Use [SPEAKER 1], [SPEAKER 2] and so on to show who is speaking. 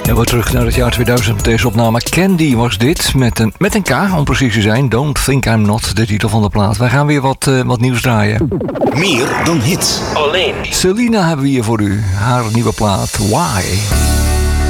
[SPEAKER 1] En we terug naar het jaar 2000. Deze opname Candy was dit. Met een K, om precies te zijn. Don't Think I'm Not, de titel van de plaat. Wij gaan weer wat nieuws draaien.
[SPEAKER 2] Meer dan hits.
[SPEAKER 3] Alleen.
[SPEAKER 1] Selena hebben we hier voor u. Haar nieuwe plaat, Why?